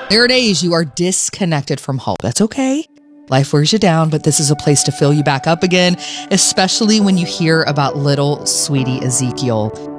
There are days you are disconnected from hope. That's okay. Life wears you down, but this is a place to fill you back up again, especially when you hear about little sweetie Ezekiel.